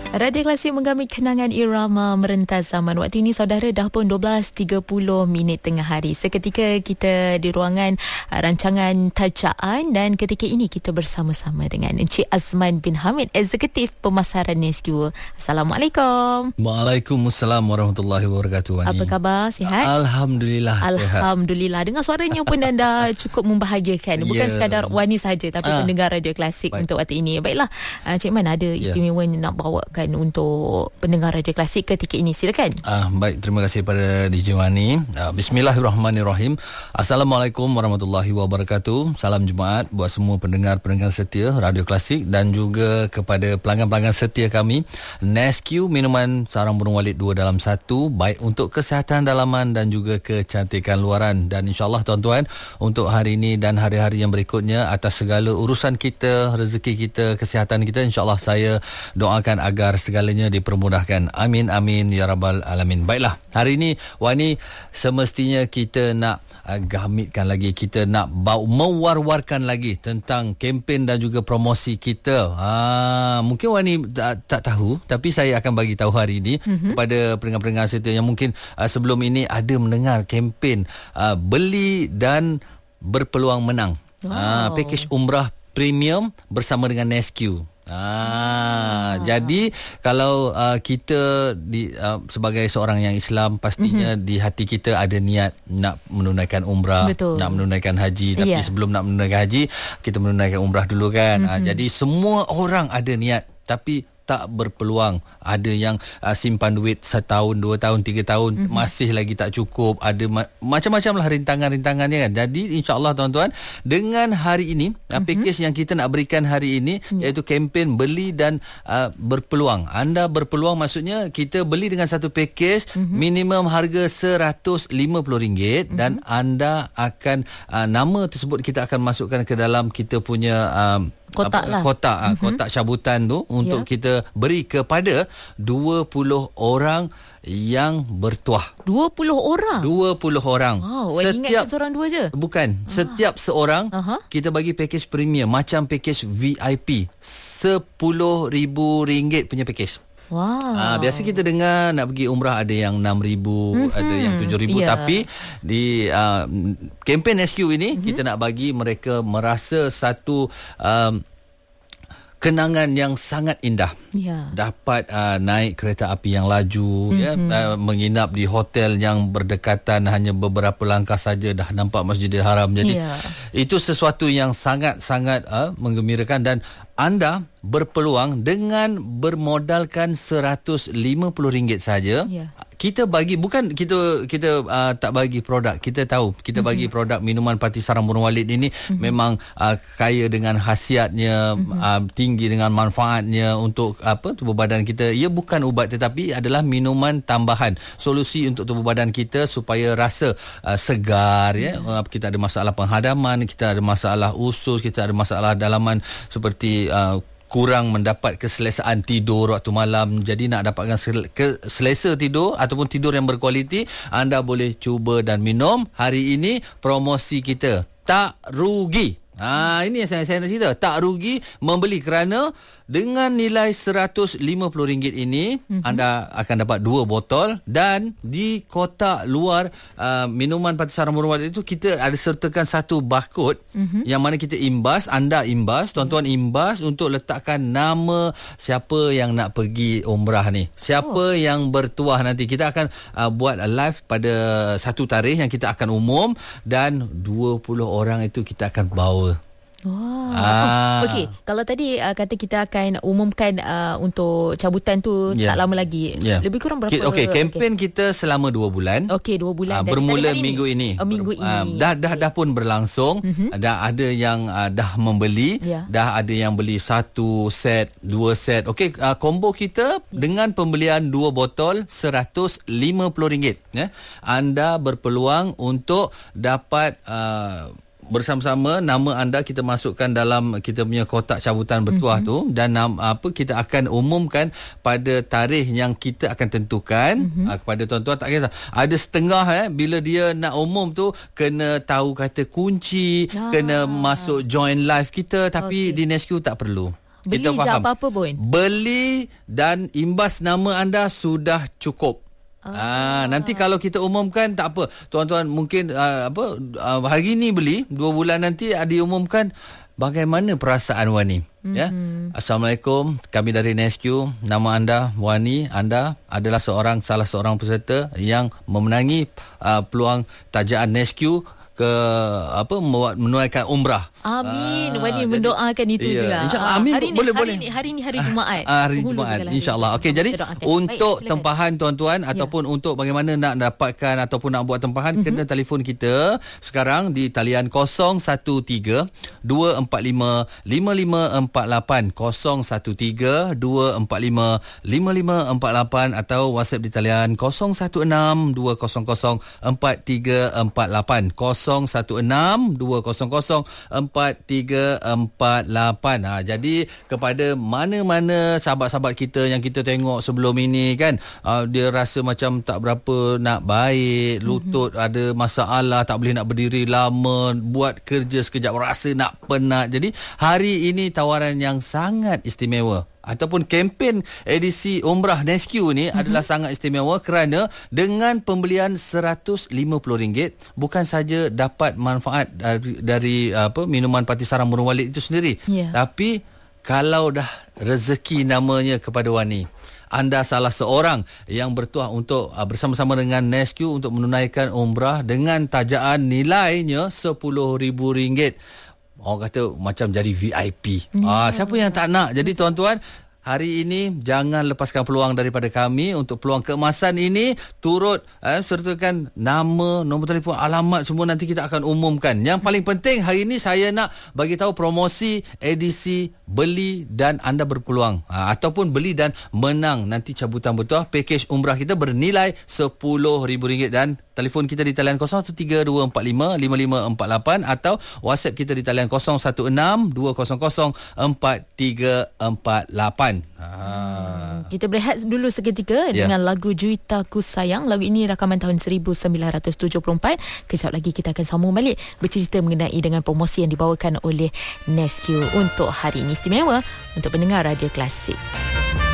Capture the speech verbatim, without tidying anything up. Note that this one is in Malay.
Radio Klasik menggami kenangan irama merentas zaman. Waktu ini saudara dah pun dua belas tiga puluh minit tengah hari. Seketika kita di ruangan uh, rancangan tajaan dan ketika ini kita bersama-sama dengan Encik Azman bin Hamid, Eksekutif Pemasaran Nescue. Assalamualaikum. Waalaikumsalam warahmatullahi wabarakatuh. Wani. Apa khabar? Sihat? Alhamdulillah. Alhamdulillah. Dengar suaranya pun anda cukup membahagiakan. Bukan yeah. sekadar Wani saja tapi ah. pendengar Radio Klasik Baik. Untuk waktu ini. Baiklah, uh, Cik Man ada istimewa yeah. nak bawakan untuk pendengar Radio Klasik ketika ini, silakan. Ah, baik, terima kasih pada D J Wani. Ah, Bismillahirrahmanirrahim. Assalamualaikum warahmatullahi wabarakatuh. Salam Jumaat buat semua pendengar-pendengar setia Radio Klasik dan juga kepada pelanggan-pelanggan setia kami. Nescue, minuman sarang burung walit dua dalam satu, baik untuk kesihatan dalaman dan juga kecantikan luaran. Dan insyaAllah tuan-tuan, untuk hari ini dan hari-hari yang berikutnya, atas segala urusan kita, rezeki kita, kesihatan kita, insyaAllah saya doakan agar segalanya dipermudahkan. Amin, amin, ya rabbal alamin. Baiklah, hari ini Wani, semestinya kita nak uh, gamitkan lagi, kita nak bau, mewar-warkan lagi tentang kempen dan juga promosi kita. Ha, mungkin Wani tak, tak tahu, tapi saya akan bagi tahu hari ini mm-hmm. kepada pendengar-pendengar setia yang mungkin uh, sebelum ini ada mendengar kempen uh, beli dan berpeluang menang. Wow. Uh, package umrah premium bersama dengan Nescue. Ah, ah, jadi kalau uh, kita di, uh, sebagai seorang yang Islam, pastinya mm-hmm. di hati kita ada niat nak menunaikan umrah, Betul. nak menunaikan haji. Tapi yeah. sebelum nak menunaikan haji, kita menunaikan umrah dulu kan. Mm-hmm. Ah, jadi semua orang ada niat, tapi tak berpeluang. Ada yang uh, simpan duit setahun, dua tahun, tiga tahun, mm-hmm. masih lagi tak cukup. Ada ma- macam-macam lah rintangan-rintangannya kan. Jadi insyaAllah tuan-tuan, dengan hari ini, mm-hmm. uh, package yang kita nak berikan hari ini, mm-hmm. iaitu kempen beli dan uh, berpeluang. Anda berpeluang maksudnya kita beli dengan satu package, mm-hmm. minimum harga seratus lima puluh ringgit, mm-hmm. dan anda akan, uh, nama tersebut kita akan masukkan ke dalam kita punya um, kotak lah. Kotak, mm-hmm. kotak cabutan tu untuk yeah. kita beri kepada dua puluh orang yang bertuah. dua puluh orang? dua puluh orang. Wow, ingat seorang dua je? Bukan. Ah. Setiap seorang uh-huh. kita bagi package premium macam package V I P. sepuluh ribu ringgit punya package. Wow. Ah, biasa kita dengar nak pergi umrah ada yang enam ribu, mm-hmm. ada yang tujuh ribu, yeah. tapi di uh, kempen Nescue ini mm-hmm. kita nak bagi mereka merasa satu um, kenangan yang sangat indah. Yeah. Dapat uh, naik kereta api yang laju, mm-hmm. ya, uh, menginap di hotel yang berdekatan, hanya beberapa langkah saja dah nampak Masjidil Haram. Jadi yeah. itu sesuatu yang sangat-sangat uh, menggembirakan dan anda berpeluang dengan bermodalkan seratus lima puluh ringgit saja. Yeah. Kita bagi, bukan kita kita uh, tak bagi produk. Kita tahu kita mm-hmm. bagi produk minuman Parti Sarang Burung Walit ini mm-hmm. memang uh, kaya dengan khasiatnya, mm-hmm. uh, tinggi dengan manfaatnya untuk apa tubuh badan kita. Ia bukan ubat tetapi adalah minuman tambahan, solusi untuk tubuh badan kita supaya rasa uh, segar, mm-hmm. ya. Uh, kita ada masalah penghadaman, kita ada masalah usus, kita ada masalah dalaman seperti uh, kurang mendapat keselesaan tidur waktu malam. Jadi nak dapatkan selesa tidur ataupun tidur yang berkualiti, anda boleh cuba dan minum. Hari ini promosi kita tak rugi. Ha, ini yang saya, saya nak cerita. Tak rugi membeli kerana dengan nilai seratus lima puluh ringgit ini, mm-hmm. anda akan dapat dua botol dan di kotak luar uh, minuman Parti Sarang Burung Walit itu kita ada sertakan satu barcode, mm-hmm. yang mana kita imbas, anda imbas, tuan-tuan imbas untuk letakkan nama siapa yang nak pergi umrah ni. Siapa oh. yang bertuah nanti. Kita akan uh, buat live pada satu tarikh yang kita akan umum dan dua puluh orang itu kita akan bawa. Wow. Ah. Okey, kalau tadi uh, kata kita akan umumkan uh, untuk cabutan tu yeah. tak lama lagi. Yeah. Lebih kurang berapa? Okey, kempen okay. kita selama dua bulan. Okey, dua bulan. Uh, bermula minggu ini. ini. Oh, minggu ini. Uh, dah dah dah pun berlangsung. Mm-hmm. Dah ada yang uh, dah membeli, yeah. dah ada yang beli satu set, dua set. Okey, uh, combo kita yeah. dengan pembelian dua botol seratus lima puluh ringgit, ya. Anda berpeluang untuk dapat uh, bersama-sama nama anda kita masukkan dalam kita punya kotak cabutan bertuah mm-hmm. tu dan nama, apa kita akan umumkan pada tarikh yang kita akan tentukan mm-hmm. uh, kepada tuan-tuan. Tak kisah ada setengah eh bila dia nak umum tu kena tahu kata kunci, ah. kena masuk join live kita, tapi okay. di Nescue tak perlu. Beli kita faham. apa-apa pun. Beli dan imbas nama anda sudah cukup. Ah. ah nanti kalau kita umumkan tak apa. Tuan-tuan mungkin uh, apa uh, hari ni beli, dua bulan nanti uh, diumumkan bagaimana perasaan Wani. Mm-hmm. Ya. Assalamualaikum, kami dari N S Q. Nama anda Wani, anda adalah seorang salah seorang peserta yang memenangi uh, peluang tajaan N S Q ke apa menunaikan umrah. Amin. Ah, Wani mendoakan itu iya, juga. InsyaAllah. Amin. Hari ni, boleh hari boleh. Ni, hari ni hari Jumaat. Ah, hari Jumaat. InsyaAllah. Okey, jadi untuk Baik, tempahan tuan-tuan ya. ataupun untuk bagaimana nak dapatkan ataupun nak buat tempahan, mm-hmm. kena telefon kita sekarang di talian kosong satu tiga dua empat lima lima lima empat lapan kosong satu tiga dua empat lima lima lima empat lapan atau WhatsApp di talian kosong satu enam dua kosong kosong empat tiga empat lapan kosong satu enam dua kosong kosong empat tiga empat lapan. Ha, jadi kepada mana-mana sahabat-sahabat kita yang kita tengok sebelum ini kan, uh, dia rasa macam tak berapa nak baik, lutut mm-hmm. ada masalah, tak boleh nak berdiri lama, buat kerja sekejap rasa nak penat. Jadi hari ini tawaran yang sangat istimewa ataupun kempen edisi Umrah N S Q ni mm-hmm. adalah sangat istimewa kerana dengan pembelian seratus lima puluh ringgit bukan saja dapat manfaat dari, dari apa minuman Pati Sarang Murung Walid itu sendiri, yeah. tapi kalau dah rezeki namanya kepada Wani, anda salah seorang yang bertuah untuk uh, bersama-sama dengan N S Q untuk menunaikan umrah dengan tajaan nilainya sepuluh ribu ringgit. Orang kata macam jadi V I P. Yeah. Ah, siapa yang tak nak? Jadi tuan-tuan, hari ini jangan lepaskan peluang daripada kami untuk peluang keemasan ini. Turut eh, sertakan nama, nombor telefon, alamat semua nanti kita akan umumkan. Yang paling penting hari ini saya nak bagi tahu promosi edisi beli dan anda berpeluang ha, ataupun beli dan menang nanti cabutan bertuah pakej umrah kita bernilai sepuluh ribu ringgit dan telefon kita di talian kosong satu tiga dua empat lima lima lima empat lapan atau WhatsApp kita di talian kosong satu enam dua kosong kosong empat tiga empat lapan. Ha. Kita berehat dulu seketika yeah. dengan lagu Juwita Ku Sayang. Lagu ini rakaman tahun seribu sembilan ratus tujuh puluh empat. Kejap lagi kita akan sambung balik bercerita mengenai dengan promosi yang dibawakan oleh N S Q untuk hari ini istimewa untuk pendengar Radio Klasik.